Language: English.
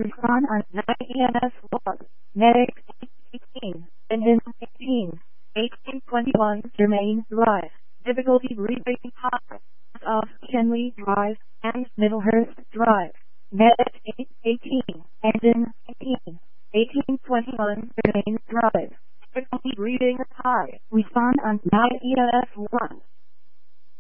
Respond on 9 EMS log. Medic 18. Engine 18. 1821 Germain Drive. Difficulty breathing high. Off Kenley Drive and Middlehurst Drive. Medic 18. Engine 18. 1821 Germain Drive. Difficulty breathing high. Respond on 9 EMS 1.